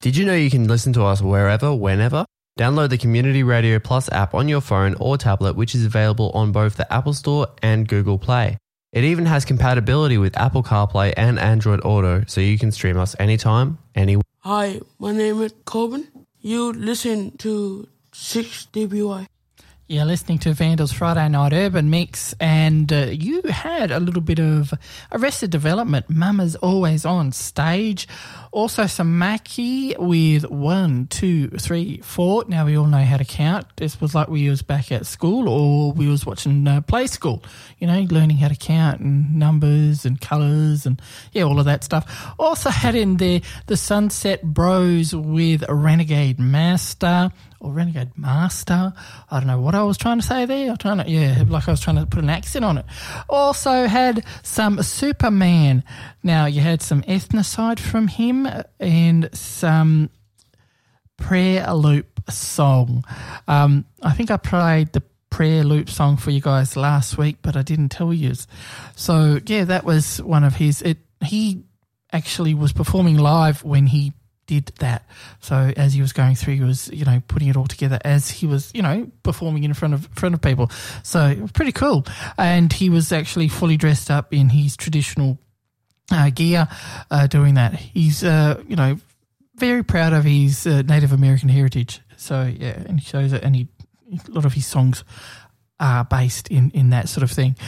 Did you know you can listen to us wherever, whenever? Download the Community Radio Plus app on your phone or tablet, which is available on both the Apple Store and Google Play. It even has compatibility with Apple CarPlay and Android Auto, so you can stream us anytime, anywhere. Hi, my name is Corbin. You listen to 6DBY. You're listening to Vandals Friday Night Urban Mix, and you had a little bit of Arrested Development, Mama's Always On Stage. Also some Mackie with 1, 2, 3, 4. Now we all know how to count. This was like we was back at school or we was watching Play School, you know, learning how to count and numbers and colours and, yeah, all of that stuff. Also had in there the Sunset Bros with Renegade Master. Or Renegade Master. I don't know what I was trying to say there. Like I was trying to put an accent on it. Also had some Superman. Now, you had some Ethnocide from him and some Prayer Loop song. I think I played the Prayer Loop song for you guys last week, but I didn't tell you. So, yeah, that was one of his. He actually was performing live when he did that. So as he was going through, he was, you know, putting it all together as he was, you know, performing in front of people. So it was pretty cool. And he was actually fully dressed up in his traditional gear doing that. He's, you know, very proud of his Native American heritage. So, yeah, and he shows it, and a lot of his songs are based in that sort of thing.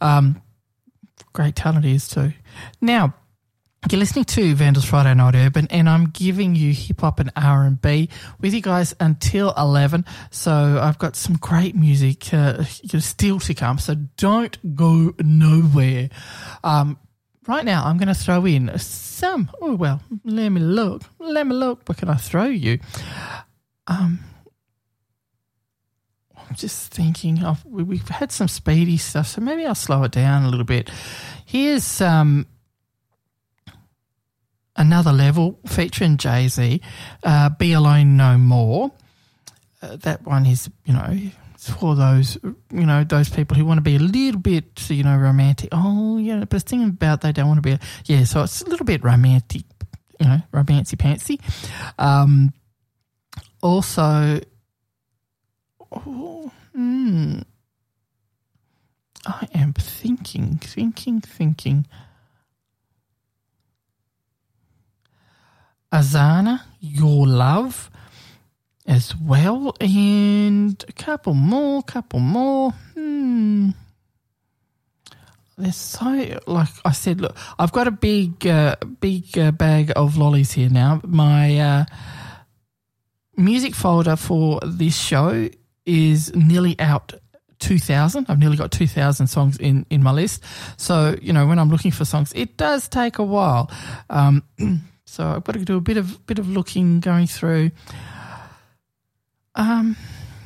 Great talent he is too. Now, you're listening to Vandals Friday Night Urban, and I'm giving you hip-hop and R&B with you guys until 11. So I've got some great music still to come, so don't go nowhere. Right now I'm going to throw in some, let me look. What can I throw you? I'm just thinking, we've had some speedy stuff, so maybe I'll slow it down a little bit. Here's Another Level featuring Jay-Z, Be Alone No More. That one is, you know, for those, you know, those people who want to be a little bit, you know, romantic. Oh, yeah, but it's thinking about they don't want to be, so it's a little bit romantic, you know, romancy-pantsy. Also, I am thinking. Azana, Your Love as well, and a couple more. There's so, like I said, look, I've got a big bag of lollies here now. My music folder for this show is nearly out 2,000. I've nearly got 2,000 songs in my list. So, you know, when I'm looking for songs, it does take a while. So I've got to do a bit of looking, going through. I'm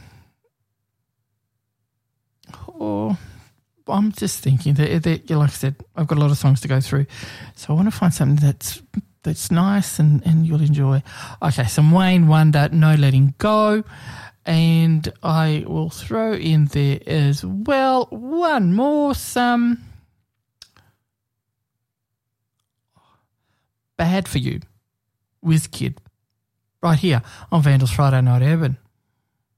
just thinking that, like I said, I've got a lot of songs to go through. So I want to find something that's nice and you'll enjoy. Okay, some Wayne Wonder, No Letting Go. And I will throw in there as well one more, some Bad For You, WizKid, right here on Vandals Friday Night Urban.